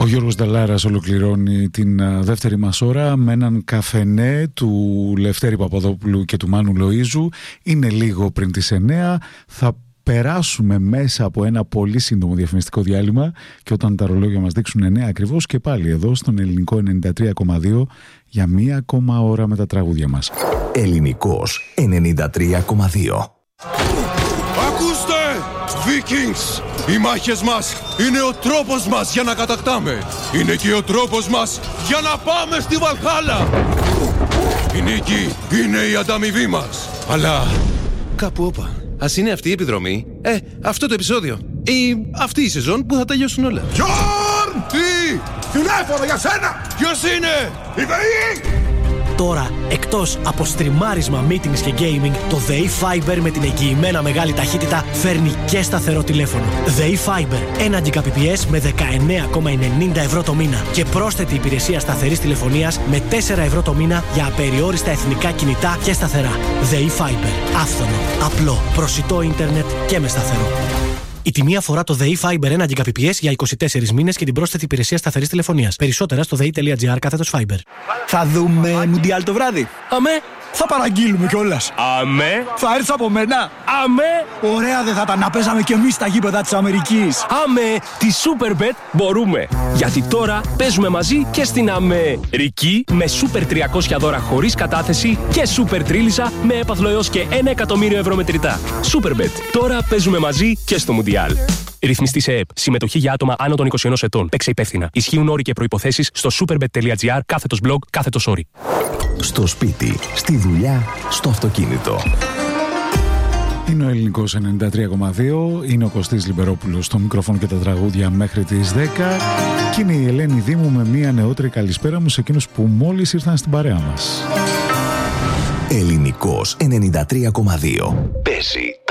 Ο Γιώργος Νταλάρας ολοκληρώνει την δεύτερη μας ώρα με έναν καφενέ του Λευτέρη Παπαδόπουλου και του Μάνου Λοΐζου. Είναι λίγο πριν τις 9. Θα περάσουμε μέσα από ένα πολύ σύντομο διαφημιστικό διάλειμμα και όταν τα ρολόγια μας δείξουν 9 ακριβώς και πάλι εδώ στον Ελληνικό 93,2 για μία ακόμα ώρα με τα τραγούδια μας. Ελληνικός 93,2. Ακούστε! Vikings! Οι μάχες μας είναι ο τρόπος μας για να κατακτάμε. Είναι και ο τρόπος μας για να πάμε στη Βαλχάλα. Η νίκη είναι η ανταμοιβή μας. Αλλά κάπου όπα. Ας είναι αυτή η επιδρομή, αυτό το επεισόδιο ή αυτή η σεζόν που θα τελειώσουν όλα. Γιόρν! Τι! Τηλέφωνο για σένα! Ποιος είναι? Η ΔΕΗ! Τώρα, εκτός από στριμάρισμα, meetings και gaming, το ΔΕΗ Fiber με την εγγυημένα μεγάλη ταχύτητα φέρνει και σταθερό τηλέφωνο. ΔΕΗ Fiber, 1 Gbps με 19,90 ευρώ το μήνα και πρόσθετη υπηρεσία σταθερής τηλεφωνίας με 4 ευρώ το μήνα για απεριόριστα εθνικά κινητά και σταθερά. ΔΕΗ Fiber, άφθονο, απλό, προσιτό ίντερνετ και με σταθερό. Η τιμή αφορά το ΔΕΗ Fiber 1 Gbps για 24 μήνες και την πρόσθετη υπηρεσία σταθερής τηλεφωνίας. Περισσότερα στο dei.gr/Fiber. Θα δούμε Μουντιάλ το βράδυ. Αμέ! Θα παραγγείλουμε κιόλας. Αμέ! Θα έρθεις από μένα. Αμέ! Ωραία δεν θα τα να παίζαμε κι εμείς στα γήπεδα της Αμερικής. Αμέ! Τη Superbet μπορούμε. Γιατί τώρα παίζουμε μαζί και στην Αμερική με Super 300 δώρα χωρίς κατάθεση και Super Τρίλισσα με έπαθλο έως και 1 εκατομμύριο ευρώ μετρητά. Superbet. Τώρα παίζουμε μαζί και στο Μουντιάλ. Ρυθμιστή σε ΕΕΠ. Συμμετοχή για άτομα άνω των 21 ετών. Παίξε υπεύθυνα. Ισχύουν όροι και προϋποθέσεις στο superbet.gr/blog/όροι. Στο σπίτι, στη δουλειά, στο αυτοκίνητο. Είναι ο Ελληνικός 93,2. Είναι ο Κωστής Λιμπερόπουλος στο μικρόφωνο και τα τραγούδια μέχρι τις 10. Και είναι η Ελένη Δήμου με μια νεότερη καλησπέρα μου σε εκείνους που μόλις ήρθαν στην παρέα μας. Ελληνικός 93,2. Παίζει